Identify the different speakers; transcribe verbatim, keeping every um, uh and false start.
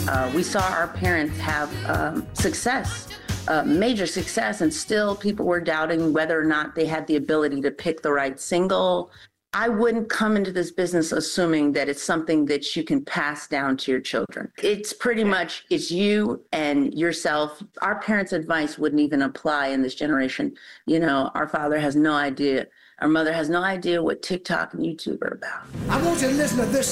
Speaker 1: Uh, we saw our parents have um, success, uh, major success, and still people were doubting whether or not they had the ability to pick the right single. I wouldn't come into this business assuming that it's something that you can pass down to your children. It's pretty much, it's you and yourself. Our parents' advice wouldn't even apply in this generation. You know, our father has no idea. Our mother has no idea what TikTok and YouTube are about.
Speaker 2: I want you to listen to this